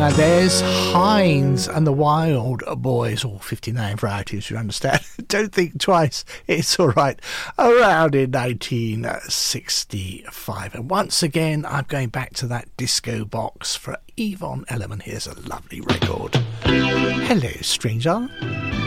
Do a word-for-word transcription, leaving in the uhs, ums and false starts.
Now there's Hines and the Wild Boys, all fifty-nine varieties, you understand. Don't think twice, it's all right. Around in nineteen sixty-five. And once again, I'm going back to that disco box for Yvonne Elliman. Here's a lovely record. Hello, stranger.